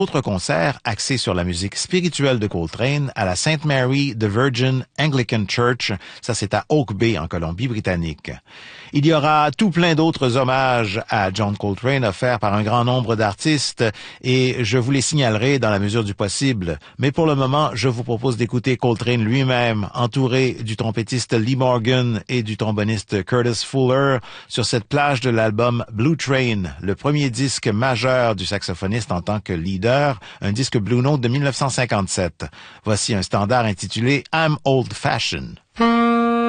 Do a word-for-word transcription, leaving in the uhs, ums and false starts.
Autre concert axé sur la musique spirituelle de Coltrane à la Saint Mary the Virgin Anglican Church. Ça, c'est à Oak Bay, en Colombie-Britannique. Il y aura tout plein d'autres hommages à John Coltrane offerts par un grand nombre d'artistes et je vous les signalerai dans la mesure du possible. Mais pour le moment, je vous propose d'écouter Coltrane lui-même, entouré du trompettiste Lee Morgan et du tromboniste Curtis Fuller sur cette plage de l'album Blue Train, le premier disque majeur du saxophoniste en tant que leader, un disque Blue Note de mille neuf cent cinquante-sept. Voici un standard intitulé I'm Old Fashioned.